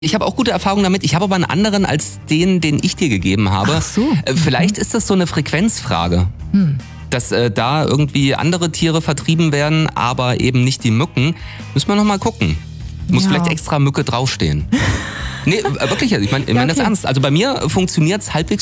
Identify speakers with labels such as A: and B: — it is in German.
A: Ich habe auch gute Erfahrungen damit. Ich habe aber einen anderen als den ich dir gegeben habe.
B: Ach so.
A: Vielleicht ist das so eine Frequenzfrage. Dass da irgendwie andere Tiere vertrieben werden, aber eben nicht die Mücken. Müssen wir noch mal gucken. Muss vielleicht extra Mücke draufstehen. Nee, wirklich, ich meine das ernst. Also bei mir funktioniert es halbwegs